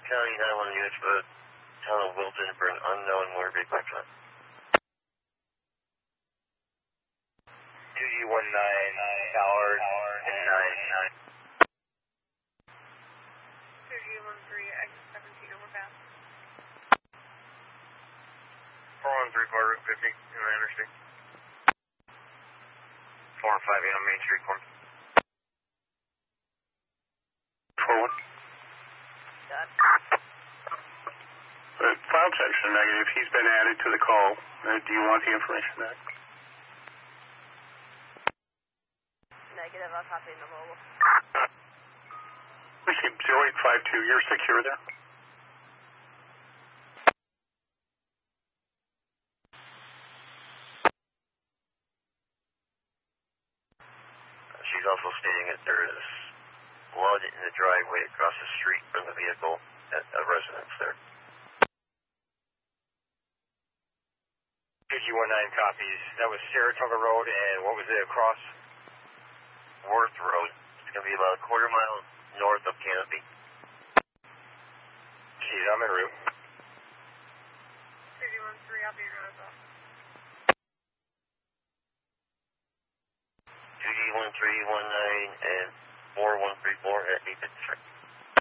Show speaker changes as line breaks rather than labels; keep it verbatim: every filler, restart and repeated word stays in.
County nine one units for the town of Wilton for an unknown motor vehicle accident.
two G one nine Tower and nine nine.
two G one three, exit seventeen, overpass.
four one three four Route fifty, in the interstate. four one five eight on Main Street, corner. four one.
Got
The file checks are negative. He's been added to the call. Uh, do you want the information back?
negative, I'll copy in the mobile.
Received zero eight five two. You're secure there?
She's also stating that there is blood in the driveway across the street from the vehicle at a residence there.
two G one nine copies. That was Saratoga Road, and what was it across?
Worth Road. It's going to be about a quarter mile north of Canopy.
Geez, I'm en route.
two G one three, I'll be around as well.
two G one three one nine and four one three four at Beacon Street.